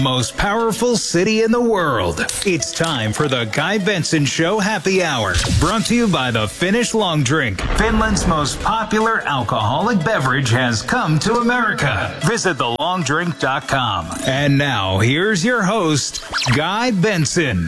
Most powerful city in the world. It's time for the Guy Benson Show Happy Hour. Brought to you by the Finnish Long Drink. Finland's most popular alcoholic beverage has come to America. Visit thelongdrink.com. And now, here's your host, Guy Benson.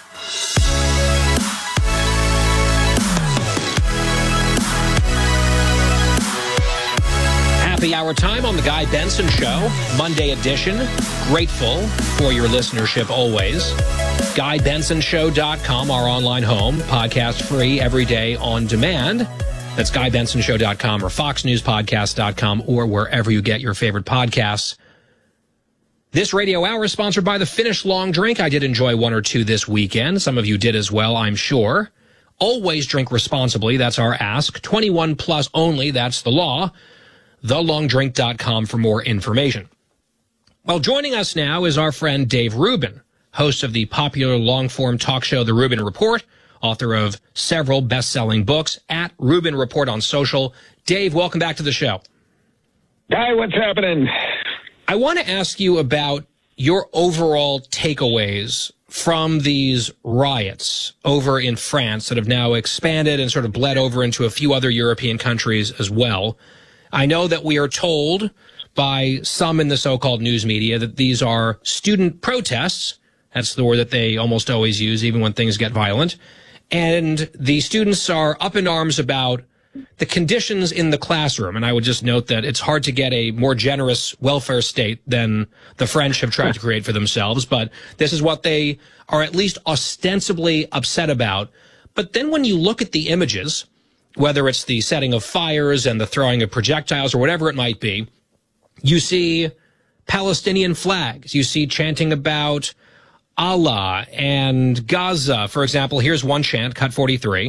Happy hour time on the Guy Benson Show, Monday edition. Grateful for your listenership always. GuyBensonShow.com, our online home, podcast free every day on demand. That's GuyBensonShow.com or FoxNewsPodcast.com or wherever you get your favorite podcasts. This radio hour is sponsored by the Finnish Long Drink. I did enjoy one or two this weekend. Some of you did as well, I'm sure. Always drink responsibly. That's our ask. 21 plus only. That's the law. TheLongDrink.com for more information. Well, joining us now is our friend Dave Rubin, host of the popular long-form talk show The Rubin Report, author of several best-selling books, at Rubin Report on social. Dave, welcome back to the show. Guy, what's happening? I want to ask you about your overall takeaways from these riots over in France that have now expanded and sort of bled over into a few other European countries as well. I know that we are told by some in the so-called news media that these are student protests. That's the word that they almost always use, even when things get violent. And the students are up in arms about the conditions in the classroom. And I would just note that it's hard to get a more generous welfare state than the French have tried to create for themselves. But this is what they are at least ostensibly upset about. But then when you look at the images, whether it's the setting of fires and the throwing of projectiles or whatever it might be, you see Palestinian flags. You see chanting about Allah and Gaza. For example, here's one chant, cut 43.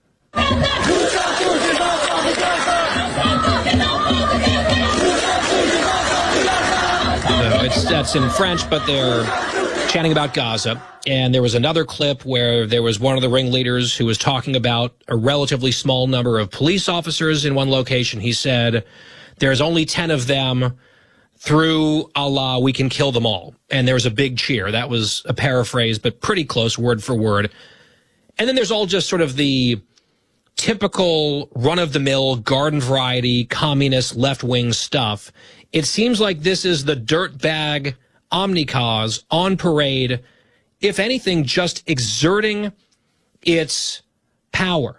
That's in French, but they're chanting about Gaza. And there was another clip where there was one of the ringleaders who was talking about a relatively small number of police officers in one location. He said, there's only 10 of them. Through Allah, we can kill them all. And there was a big cheer. That was a paraphrase, but pretty close word for word. And then there's all just sort of the typical run-of-the-mill, garden variety, communist, left-wing stuff. It seems like this is the dirtbag omnicause on parade, if anything, just exerting its power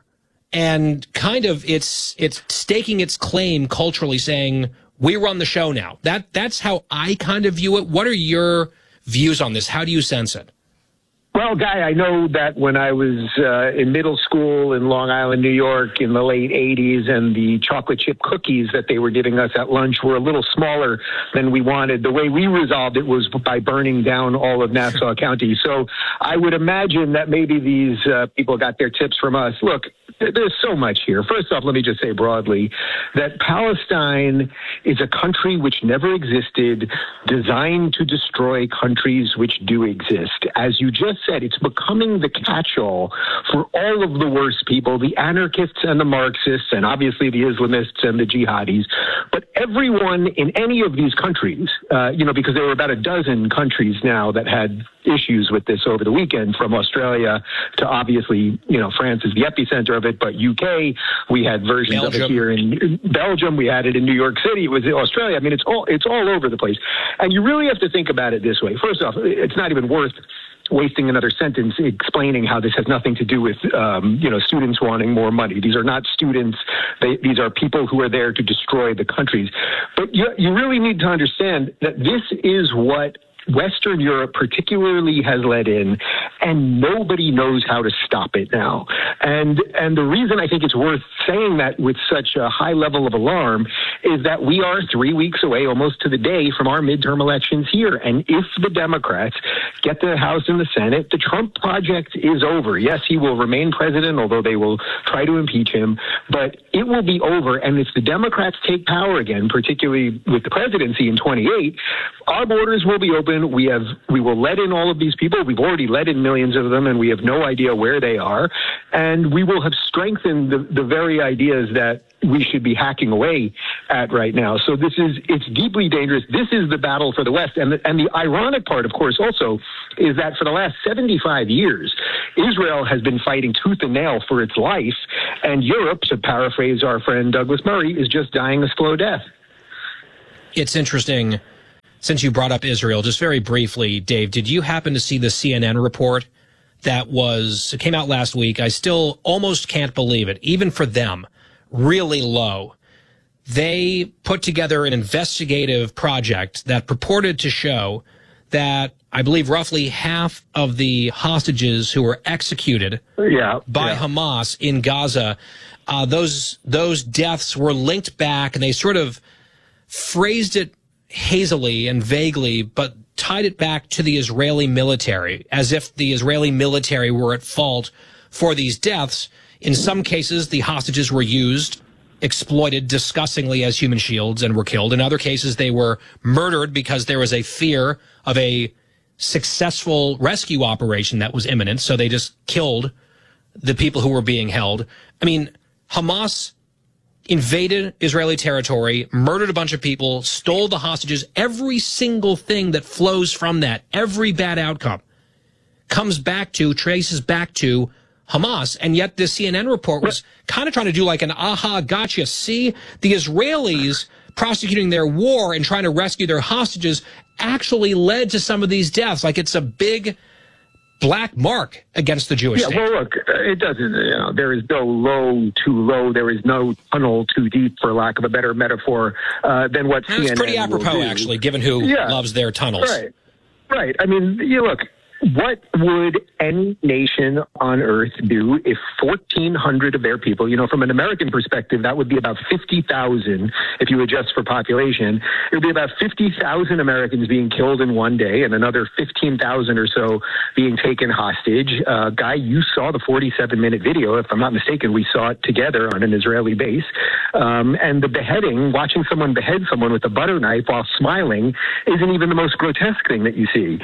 and kind of it's staking its claim culturally, saying, we run the show now. That's how I kind of view it. What are your views on this? How do you sense it? Well, Guy, I know that when I was in middle school in Long Island, New York in the late 80s, and the chocolate chip cookies that they were giving us at lunch were a little smaller than we wanted, the way we resolved it was by burning down all of Nassau County. So I would imagine that maybe these people got their tips from us. Look, there's so much here. First off, let me just say broadly that Palestine is a country which never existed, designed to destroy countries which do exist. As you just said, it's becoming the catch-all for all of the worst people, the anarchists and the Marxists, and obviously the Islamists and the jihadis. But everyone in any of these countries, because there were about a dozen countries now that had issues with this over the weekend, from Australia to obviously, France is the epicenter of it, but UK, we had versions of it here in Belgium, we had it in New York City, it was in Australia. I mean, it's all over the place. And you really have to think about it this way. First off, it's not even worth wasting another sentence explaining how this has nothing to do with, students wanting more money. These are not students. These are people who are there to destroy the countries. But you really need to understand that this is what Western Europe particularly has led in, and nobody knows how to stop it now. And the reason I think it's worth saying that with such a high level of alarm is that we are 3 weeks away, almost to the day, from our midterm elections here. And if the Democrats get the House and the Senate, the Trump project is over. Yes, he will remain president, although they will try to impeach him, but it will be over. And if the Democrats take power again, particularly with the presidency in 28, our borders will be open. We will let in all of these people. We've already let in millions of them, and we have no idea where they are. And we will have strengthened the very ideas that we should be hacking away at right now. So it's deeply dangerous. This is the battle for the West. And the ironic part, of course, also is that for the last 75 years, Israel has been fighting tooth and nail for its life, and Europe, to paraphrase our friend Douglas Murray, is just dying a slow death. It's interesting, since you brought up Israel, just very briefly, Dave, did you happen to see the CNN report that came out last week? I still almost can't believe it, even for them, really low. They put together an investigative project that purported to show that I believe roughly half of the hostages who were executed by Hamas in Gaza, those deaths were linked back, and they sort of phrased it hazily and vaguely, but tied it back to the Israeli military, as if the Israeli military were at fault for these deaths. In some cases, the hostages were exploited disgustingly as human shields and were killed. In other cases, they were murdered because there was a fear of a successful rescue operation that was imminent, so they just killed the people who were being held. I mean, Hamas invaded Israeli territory, murdered a bunch of people, stole the hostages. Every single thing that flows from that, every bad outcome, traces back to Hamas. And yet this CNN report was kind of trying to do like an aha, gotcha. See, the Israelis prosecuting their war and trying to rescue their hostages actually led to some of these deaths. Like it's a big black mark against the Jewish state. Well, look, it doesn't, there is no low too low. There is no tunnel too deep, for lack of a better metaphor, than what CNN It's pretty apropos, actually, given who loves their tunnels. Right. I mean, look, what would any nation on earth do if 1,400 of their people, from an American perspective, that would be about 50,000 if you adjust for population. It would be about 50,000 Americans being killed in one day and another 15,000 or so being taken hostage. Guy, you saw the 47-minute video. If I'm not mistaken, we saw it together on an Israeli base. And the beheading, watching someone behead someone with a butter knife while smiling, isn't even the most grotesque thing that you see.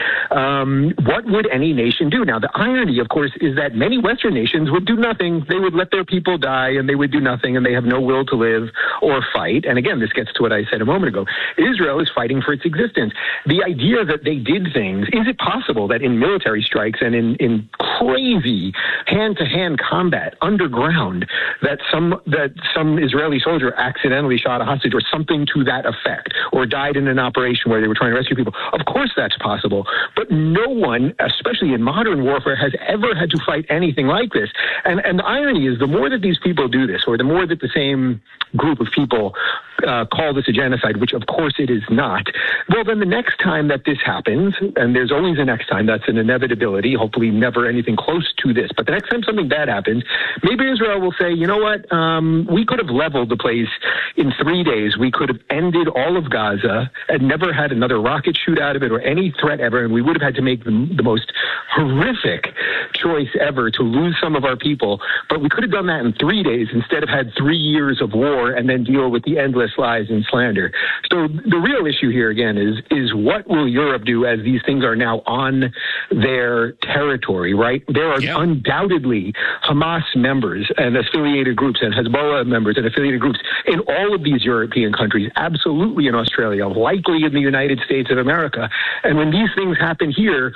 What would any nation do? Now, the irony, of course, is that many Western nations would do nothing. They would let their people die, and they would do nothing, and they have no will to live or fight. And again, this gets to what I said a moment ago. Israel is fighting for its existence. The idea that they did things, is it possible that in military strikes and in crazy hand-to-hand combat underground, that some Israeli soldier accidentally shot a hostage or something to that effect, or died in an operation where they were trying to rescue people? Of course that's possible. But no one, especially in modern warfare, has ever had to fight anything like this. And the irony is, the more that these people do this, or the more that the same group of people call this a genocide, which of course it is not, well, then the next time that this happens, and there's always a next time, that's an inevitability, hopefully never anything close to this, but the next time something bad happens, maybe Israel will say, you know what, we could have leveled the place in 3 days. We could have ended all of Gaza and never had another rocket shoot out of it or any threat ever, and we would have had to make the most horrific choice ever to lose some of our people, but we could have done that in 3 days instead of had 3 years of war and then deal with the endless lies and slander. So the real issue here, again, is what will Europe do as these things are now on their territory, right? There are undoubtedly Hamas members and affiliated groups and Hezbollah members and affiliated groups in all of these European countries, absolutely in Australia, likely in the United States of America. And when these things happen here,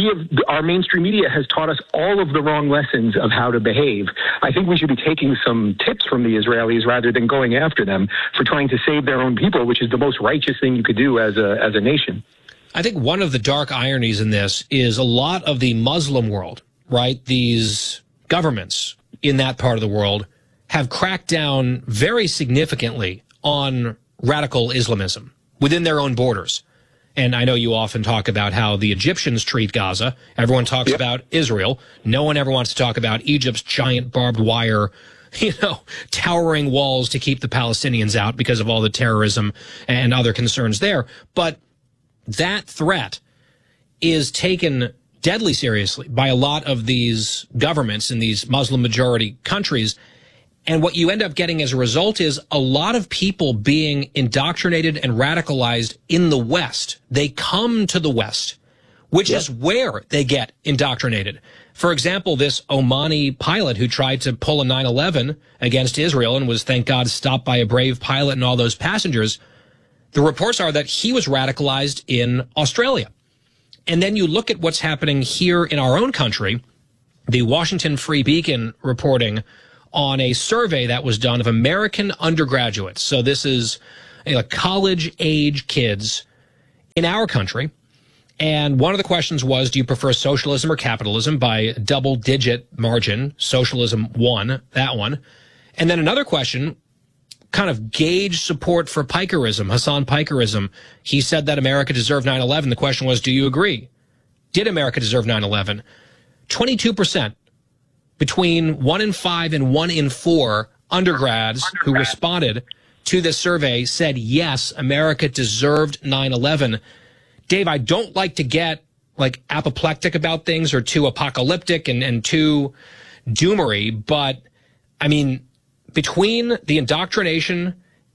our mainstream media has taught us all of the wrong lessons of how to behave. I think we should be taking some tips from the Israelis rather than going after them for trying to save their own people, which is the most righteous thing you could do as a nation. I think one of the dark ironies in this is a lot of the Muslim world, right? These governments in that part of the world have cracked down very significantly on radical Islamism within their own borders. And I know you often talk about how the Egyptians treat Gaza. Everyone talks about Israel. No one ever wants to talk about Egypt's giant barbed wire, towering walls to keep the Palestinians out because of all the terrorism and other concerns there. But that threat is taken deadly seriously by a lot of these governments in these Muslim majority countries. And what you end up getting as a result is a lot of people being indoctrinated and radicalized in the West. They come to the West which is where they get indoctrinated. For example, this Omani pilot who tried to pull a 9/11 against Israel and was, thank God, stopped by a brave pilot and all those passengers, the reports are that he was radicalized in Australia. And then you look at what's happening here in our own country, the Washington Free Beacon reporting on a survey that was done of American undergraduates. So this is college-age kids in our country. And one of the questions was, do you prefer socialism or capitalism? By double-digit margin, socialism won, that one. And then another question, kind of gauge support for Pikerism, Hassan Pikerism. He said that America deserved 9/11. The question was, do you agree? Did America deserve 9/11? 22%, between 1 in 5 and 1 in 4 undergrads who responded to this survey said, yes, America deserved 9/11. Dave, I don't like to get apoplectic about things or too apocalyptic and too doomery, but I mean, between the indoctrination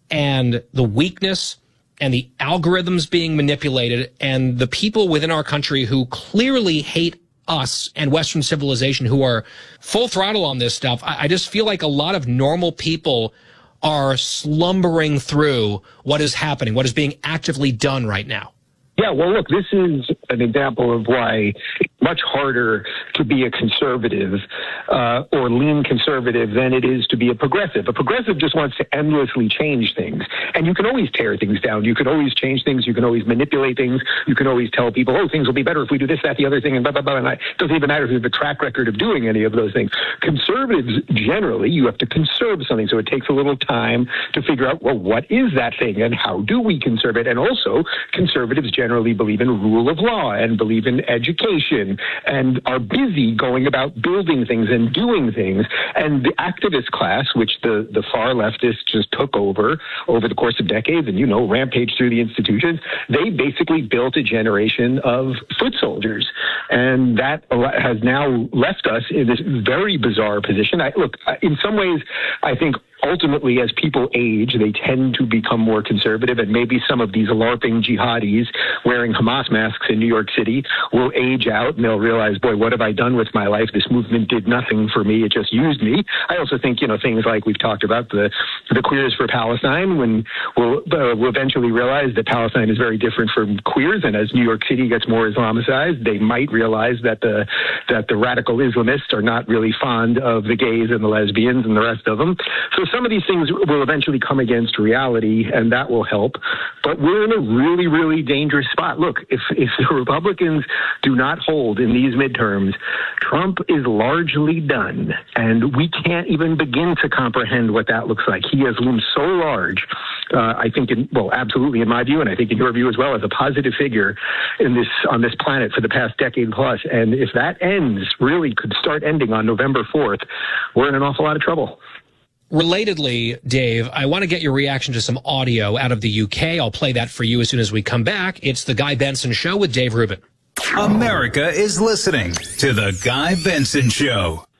and the weakness and the algorithms being manipulated and the people within our country who clearly hate us and Western civilization, who are full throttle on this stuff, I just feel like a lot of normal people are slumbering through what is happening, what is being actively done right now. Yeah, well, look, this is an example of why it's much harder to be a conservative or lean conservative than it is to be a progressive. A progressive just wants to endlessly change things. And you can always tear things down. You can always change things. You can always manipulate things. You can always tell people, oh, things will be better if we do this, that, the other thing, and blah, blah, blah. And it doesn't even matter if you have a track record of doing any of those things. Conservatives, generally, you have to conserve something. So it takes a little time to figure out, well, what is that thing and how do we conserve it? And also, conservatives generally believe in rule of law and believe in education and are busy going about building things and doing things. And the activist class, which the far leftists just took over the course of decades and, rampaged through the institutions, they basically built a generation of foot soldiers. And that has now left us in this very bizarre position. In some ways, I think ultimately, as people age, they tend to become more conservative, and maybe some of these LARPing jihadis wearing Hamas masks in New York City will age out, and they'll realize, boy, what have I done with my life? This movement did nothing for me. It just used me. I also think, things like we've talked about, the Queers for Palestine, when we'll eventually realize that Palestine is very different from queers, and as New York City gets more Islamicized, they might realize that the radical Islamists are not really fond of the gays and the lesbians and the rest of them. So some of these things will eventually come against reality, and that will help. But we're in a really, really dangerous spot. Look, if the Republicans do not hold in these midterms, Trump is largely done, and we can't even begin to comprehend what that looks like. He has loomed so large, I think, absolutely in my view, and I think in your view as well, as a positive figure on this planet for the past decade plus. And if that could start ending on November 4th, we're in an awful lot of trouble. Relatedly, Dave, I want to get your reaction to some audio out of the UK. I'll play that for you as soon as we come back. It's The Guy Benson Show with Dave Rubin. America is listening to The Guy Benson Show.